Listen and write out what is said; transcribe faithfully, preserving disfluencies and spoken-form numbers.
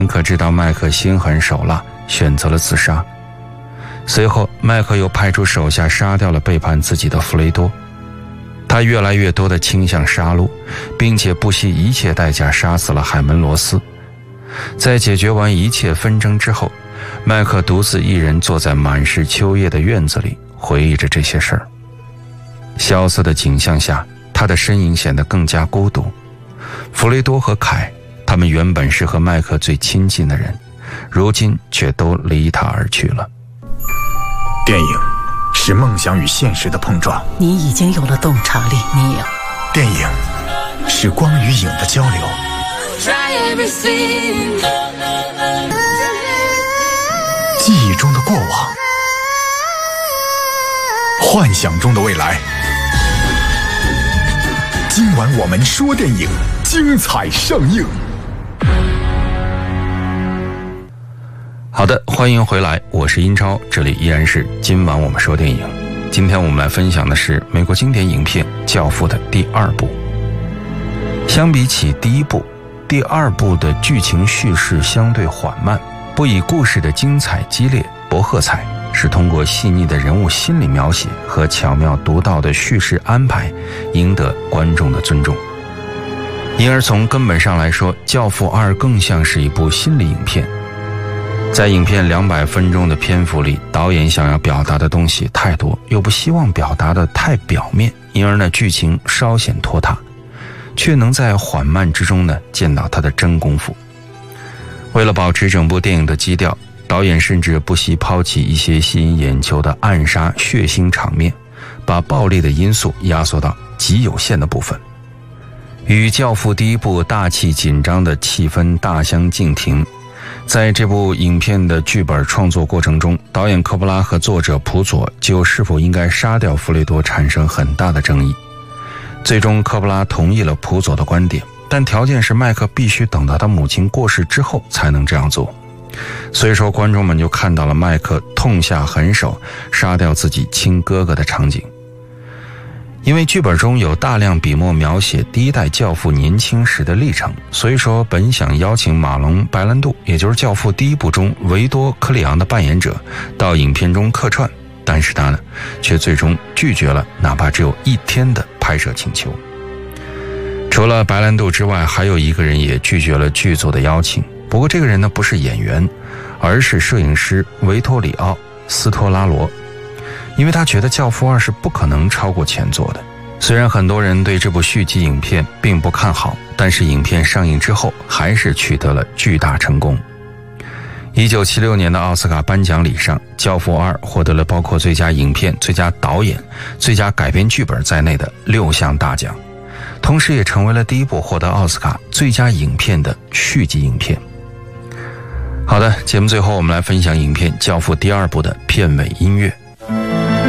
可知道麦克心狠手辣，选择了自杀。随后麦克又派出手下杀掉了背叛自己的弗雷多。他越来越多地倾向杀戮，并且不惜一切代价杀死了海门罗斯。在解决完一切纷争之后，麦克独自一人坐在满是秋叶的院子里，回忆着这些事儿。萧瑟的景象下，他的身影显得更加孤独。弗雷多和凯，他们原本是和麦克最亲近的人，如今却都离他而去了。 电影是梦想与现实的碰撞， 你已经有了洞察力，你有。 电影是光与影的交流，记忆中的过往，幻想中的未来。今晚我们说电影，精彩上映。 好的，欢迎回来，我是英超，这里依然是今晚我们说电影。今天我们来分享的是美国经典影片《教父》的第二部。相比起第一部，第二部的剧情叙事相对缓慢，不以故事的精彩激烈博喝彩，是通过细腻的人物心理描写和巧妙独到的叙事安排赢得观众的尊重。因而从根本上来说，《教父二》更像是一部心理影片。在影片两百分钟的篇幅里，导演想要表达的东西太多，又不希望表达的太表面，因而呢剧情稍显拖沓，却能在缓慢之中呢见到他的真功夫。为了保持整部电影的基调，导演甚至不惜抛弃一些吸引眼球的暗杀血腥场面，把暴力的因素压缩到极有限的部分。与《教父》第一部大气紧张的气氛大相径庭，在这部影片的剧本创作过程中，导演科波拉和作者普佐就是否应该杀掉弗雷多产生很大的争议。最终科波拉同意了普佐的观点，但条件是麦克必须等到他母亲过世之后才能这样做。所以说观众们就看到了麦克痛下狠手杀掉自己亲哥哥的场景。因为剧本中有大量笔墨描写第一代教父年轻时的历程，所以说本想邀请马龙·白兰度，也就是教父第一部中维多·科里昂的扮演者到影片中客串，但是他呢却最终拒绝了哪怕只有一天的拍摄请求。除了白兰度之外，还有一个人也拒绝了剧组的邀请，不过这个人呢不是演员，而是摄影师维托里奥·斯托拉罗，因为他觉得《教父二》是不可能超过前作的。虽然很多人对这部续集影片并不看好，但是影片上映之后还是取得了巨大成功。一九七六年的奥斯卡颁奖礼上，《教父二》获得了包括最佳影片、最佳导演、最佳改编剧本在内的六项大奖，同时也成为了第一部获得奥斯卡最佳影片的续集影片。好的，节目最后我们来分享影片《教父》第二部的片尾音乐。